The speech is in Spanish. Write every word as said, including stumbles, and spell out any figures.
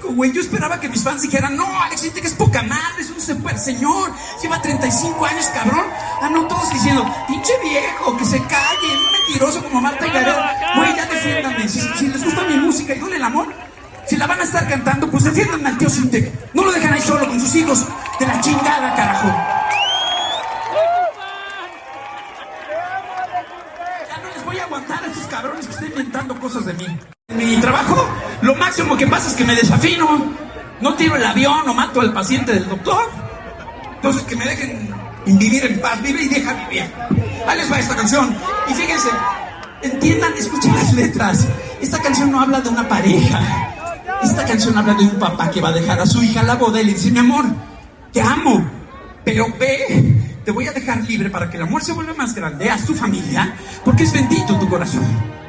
güey. Yo esperaba que mis fans dijeran, no, Alex Intec es poca madre, es un super señor, lleva treinta y cinco años, cabrón. Ah, no, todos diciendo, pinche viejo, que se calle, un mentiroso como Marta y Gareda. Güey, ya defiéndanme. Si, si les gusta mi música y duele el amor, si la van a estar cantando, pues defiéndanme al tío Intec. No lo dejan ahí solo con sus hijos de la chingada, carajo. Ya no les voy a aguantar a estos cabrones que están inventando cosas de mí. En mi trabajo, lo máximo que pasa es que me desafino. No tiro el avión o mato al paciente del doctor. Entonces que me dejen vivir en paz. Vive y deja vivir. Ahí les va esta canción. Y fíjense, entiendan, escuchen las letras. Esta canción no habla de una pareja. Esta canción habla de un papá que va a dejar a su hija a la boda y le dice, mi amor, te amo, pero ve, te voy a dejar libre para que el amor se vuelva más grande. Haz tu familia, porque es bendito tu corazón.